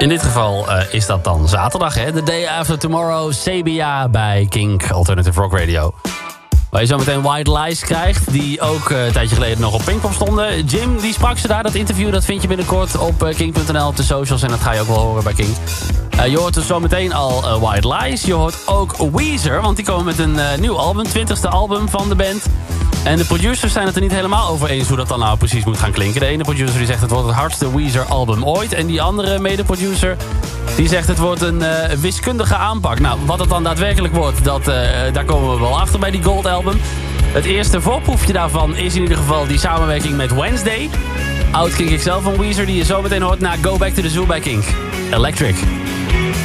In dit geval is dat dan zaterdag, hè? The Day After Tomorrow, Sabia bij Kink Alternative Rock Radio. Waar je zo meteen White Lies krijgt, die ook een tijdje geleden nog op Pinkpop stonden. Jim, die sprak ze daar, dat interview, dat vind je binnenkort op kink.nl op de socials. En dat ga je ook wel horen bij Kink. Je hoort dus zo meteen al White Lies. Je hoort ook Weezer, want die komen met een nieuw album, 20e album van de band. En de producers zijn het er niet helemaal over eens hoe dat dan nou precies moet gaan klinken. De ene producer die zegt het wordt het hardste Weezer album ooit. En die andere medeproducer die zegt het wordt een wiskundige aanpak. Nou, wat het dan daadwerkelijk wordt, daar komen we wel achter bij die Gold album. Het eerste voorproefje daarvan is in ieder geval die samenwerking met Wednesday. Oud Kink XL van Weezer die je zo meteen hoort na Go Back to the Zoo bij Kink. Electric.